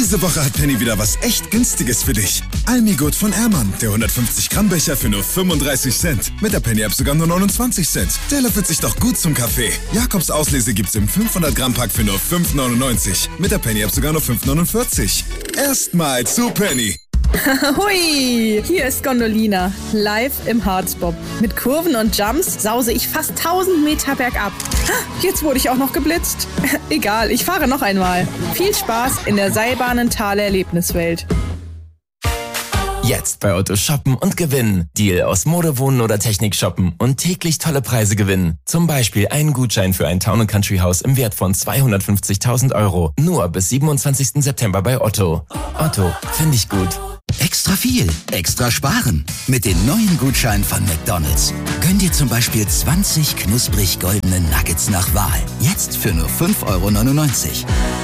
Diese Woche hat Penny wieder was echt Günstiges für dich. Almigut von Ehrmann, der 150 Gramm Becher für nur 35 Cent. Mit der Penny-App sogar nur 29 Cent. Der löffelt sich doch gut zum Kaffee. Jakobs Auslese gibt's im 500 Gramm Pack für nur 5,99. Mit der Penny-App sogar nur 5,49. Erstmal zu Penny. Hui, hier ist Gondolina, live im Harzbob. Mit Kurven und Jumps sause ich fast 1000 Meter bergab. Jetzt wurde ich auch noch geblitzt. Egal, ich fahre noch einmal. Viel Spaß in der Seilbahnentaler Erlebniswelt. Jetzt bei Otto shoppen und gewinnen. Deal aus Mode, Wohnen oder Technik shoppen und täglich tolle Preise gewinnen. Zum Beispiel einen Gutschein für ein Town & Country Haus im Wert von 250.000 €. Nur bis 27. September bei Otto. Otto, finde ich gut. Extra viel, extra sparen. Mit den neuen Gutscheinen von McDonald's. Gönn dir zum Beispiel 20 knusprig goldene Nuggets nach Wahl. Jetzt für nur 5,99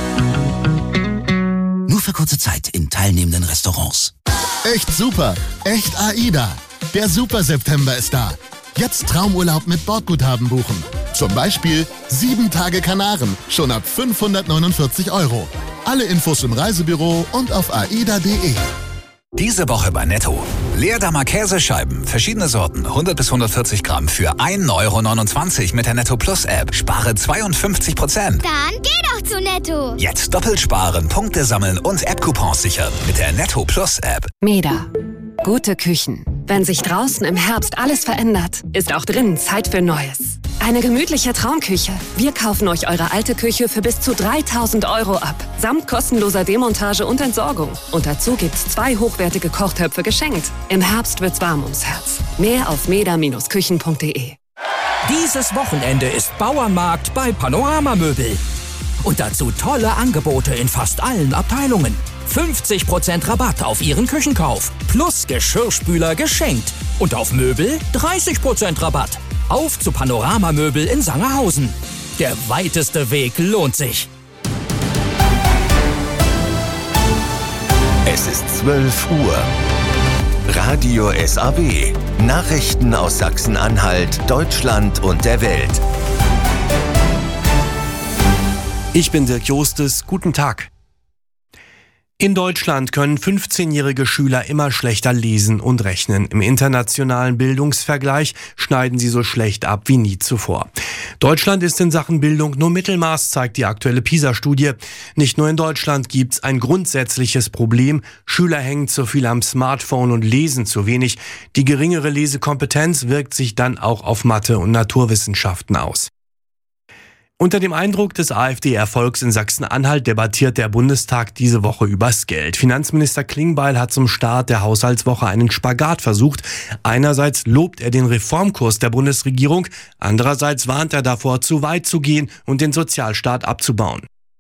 €. Nur für kurze Zeit in teilnehmenden Restaurants. Echt super, echt AIDA. Der Super-September ist da. Jetzt Traumurlaub mit Bordguthaben buchen. Zum Beispiel 7 Tage Kanaren, schon ab 549 €. Alle Infos im Reisebüro und auf aida.de. Diese Woche bei Netto. Leerdammer Käsescheiben, verschiedene Sorten, 100 bis 140 Gramm für 1,29 € mit der Netto Plus App. Spare 52%. Dann geh doch zu Netto. Jetzt doppelt sparen, Punkte sammeln und App-Coupons sichern mit der Netto Plus App. Meda. Gute Küchen. Wenn sich draußen im Herbst alles verändert, ist auch drinnen Zeit für Neues. Eine gemütliche Traumküche. Wir kaufen euch eure alte Küche für bis zu 3.000 € ab. Samt kostenloser Demontage und Entsorgung. Und dazu gibt's 2 hochwertige Kochtöpfe geschenkt. Im Herbst wird's warm ums Herz. Mehr auf meda-küchen.de. Dieses Wochenende ist Bauernmarkt bei Panorama Möbel. Und dazu tolle Angebote in fast allen Abteilungen. 50% Rabatt auf Ihren Küchenkauf. Plus Geschirrspüler geschenkt. Und auf Möbel 30% Rabatt. Auf zu Panorama Möbel in Sangerhausen. Der weiteste Weg lohnt sich. Es ist 12 Uhr. Radio SAW. Nachrichten aus Sachsen-Anhalt, Deutschland und der Welt. Ich bin Dirk Jostes. Guten Tag. In Deutschland können 15-jährige Schüler immer schlechter lesen und rechnen. Im internationalen Bildungsvergleich schneiden sie so schlecht ab wie nie zuvor. Deutschland ist in Sachen Bildung nur Mittelmaß, zeigt die aktuelle PISA-Studie. Nicht nur in Deutschland gibt's ein grundsätzliches Problem. Schüler hängen zu viel am Smartphone und lesen zu wenig. Die geringere Lesekompetenz wirkt sich dann auch auf Mathe und Naturwissenschaften aus. Unter dem Eindruck des AfD-Erfolgs in Sachsen-Anhalt debattiert der Bundestag diese Woche übers Geld. Finanzminister Klingbeil hat zum Start der Haushaltswoche einen Spagat versucht. Einerseits lobt er den Reformkurs der Bundesregierung, andererseits warnt er davor, zu weit zu gehen und den Sozialstaat abzubauen.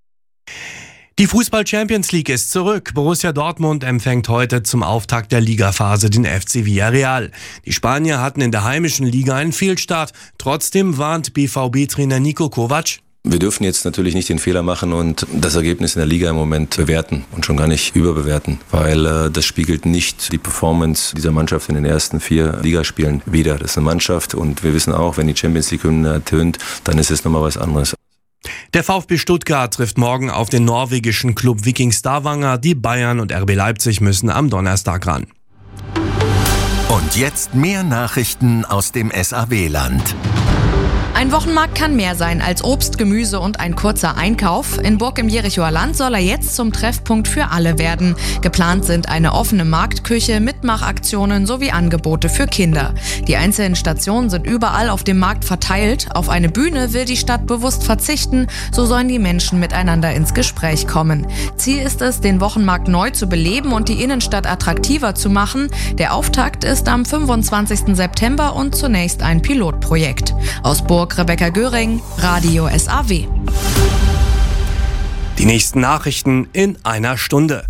Die Fußball-Champions League ist zurück. Borussia Dortmund empfängt heute zum Auftakt der Ligaphase den FC Villarreal. Die Spanier hatten in der heimischen Liga einen Fehlstart. Trotzdem warnt BVB-Trainer Niko Kovac: Wir dürfen jetzt natürlich nicht den Fehler machen und das Ergebnis in der Liga im Moment bewerten und schon gar nicht überbewerten, weil das spiegelt nicht die Performance dieser Mannschaft in den ersten 4 Ligaspielen wider. Das ist eine Mannschaft und wir wissen auch, wenn die Champions League-Hymne ertönt, dann ist es nochmal was anderes. Der VfB Stuttgart trifft morgen auf den norwegischen Club Viking Stavanger. Die Bayern und RB Leipzig müssen am Donnerstag ran. Und jetzt mehr Nachrichten aus dem SAW-Land. Ein Wochenmarkt kann mehr sein als Obst, Gemüse und ein kurzer Einkauf. In Burg im Jerichoer Land soll er jetzt zum Treffpunkt für alle werden. Geplant sind eine offene Marktküche, Mitmachaktionen sowie Angebote für Kinder. Die einzelnen Stationen sind überall auf dem Markt verteilt. Auf eine Bühne will die Stadt bewusst verzichten. So sollen die Menschen miteinander ins Gespräch kommen. Ziel ist es, den Wochenmarkt neu zu beleben und die Innenstadt attraktiver zu machen. Der Auftakt ist am 25. September und zunächst ein Pilotprojekt. Aus Burg Rebecca Göring, Radio SAW. Die nächsten Nachrichten in einer Stunde.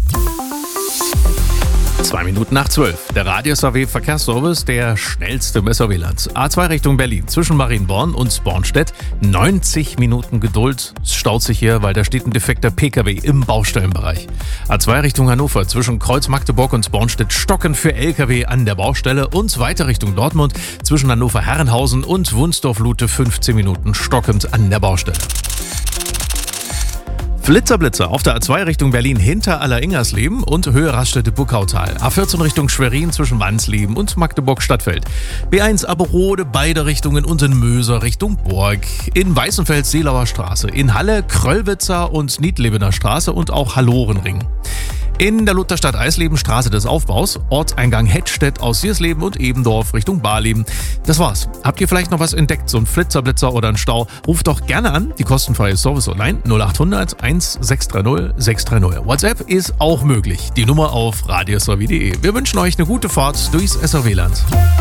2 Minuten nach 12. Der Radio SAW Verkehrsservice, der schnellste im SAW-Land. A2 Richtung Berlin, zwischen Marienborn und Bornstedt. 90 Minuten Geduld. Es staut sich hier, weil da steht ein defekter PKW im Baustellenbereich. A2 Richtung Hannover, zwischen Kreuz Magdeburg und Bornstedt. Stocken für LKW an der Baustelle. Und weiter Richtung Dortmund, zwischen Hannover-Herrenhausen und Wunsdorf-Lute. 15 Minuten stockend an der Baustelle. Flitzer auf der A2 Richtung Berlin hinter Aller-Ingersleben und Höhe Raststätte-Buckautal. A14 Richtung Schwerin zwischen Wansleben und Magdeburg-Stadtfeld. B1 Aberode, beide Richtungen und in Möser Richtung Burg. In Weißenfels Seelauer Straße. In Halle Kröllwitzer und Niedlebener Straße und auch Hallorenring. In der Lutherstadt Eisleben Straße des Aufbaus, Ortseingang Hettstedt aus Siersleben und Ebendorf Richtung Barleben. Das war's. Habt ihr vielleicht noch was entdeckt, so ein Flitzer oder ein Stau? Ruft doch gerne an, die kostenfreie Service online 0800 1630 630. WhatsApp ist auch möglich, die Nummer auf radiosav.de. Wir wünschen euch eine gute Fahrt durchs SRW-Land.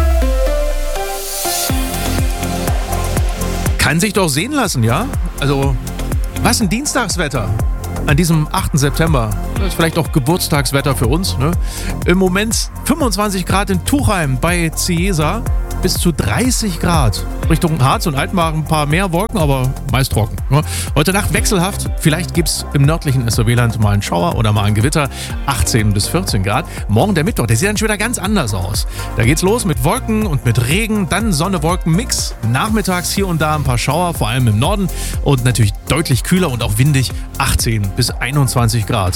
Kann sich doch sehen lassen, ja? Also, was ein Dienstagswetter an diesem 8. September. Das ist vielleicht auch Geburtstagswetter für uns, ne? Im Moment 25 Grad in Tuchheim bei Ciesa, bis zu 30 Grad. Richtung Harz und Altmark ein paar mehr Wolken, aber meist trocken. Ne? Heute Nacht wechselhaft. Vielleicht gibt es im nördlichen SRW-Land mal einen Schauer oder mal ein Gewitter. 18 bis 14 Grad. Morgen der Mittwoch, der sieht dann schon wieder ganz anders aus. Da geht's los mit Wolken und mit Regen, dann Sonne-Wolken-Mix. Nachmittags hier und da ein paar Schauer, vor allem im Norden. Und natürlich deutlich kühler und auch windig. 18 bis 21 Grad.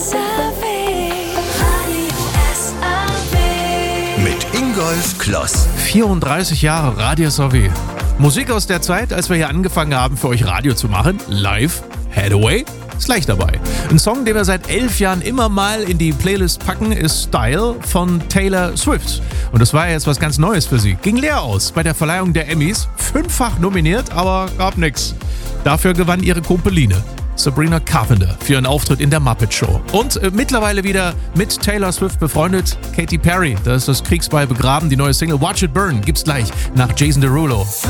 Mit Ingolf Kloss. 34 Jahre Radio SRW. Musik aus der Zeit, als wir hier angefangen haben, für euch Radio zu machen. Live, Hathaway, ist gleich dabei. Ein Song, den wir seit 11 Jahren immer mal in die Playlist packen, ist Style von Taylor Swift. Und das war jetzt was ganz Neues für sie. Ging leer aus bei der Verleihung der Emmys. 5-fach nominiert, aber gab nix. Dafür gewann ihre Kumpeline Sabrina Carpenter für ihren Auftritt in der Muppet Show. Und mittlerweile wieder mit Taylor Swift befreundet, Katy Perry. Da ist das Kriegsbeil begraben. Die neue Single Watch It Burn gibt's gleich nach Jason Derulo.